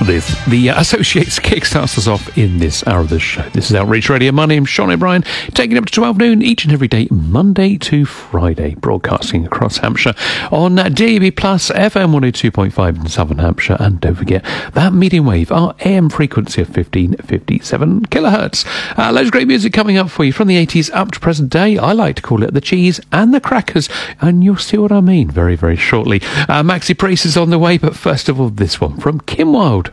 The Associates kickstarts us off in this hour of the show. This is Outreach Radio. My name's Sean O'Brien, taking up to 12 noon each and every day, Monday to Friday, broadcasting across Hampshire on DAB Plus, FM 102.5 in Southern Hampshire, and don't forget that medium wave, our AM frequency of 1557 kilohertz. Loads of great music coming up for you from the 80s up to present day. I like to call it the cheese and the crackers, and you'll see what I mean very, very shortly. Maxi Priest is on the way, but first of all, this one from Kim Wilde.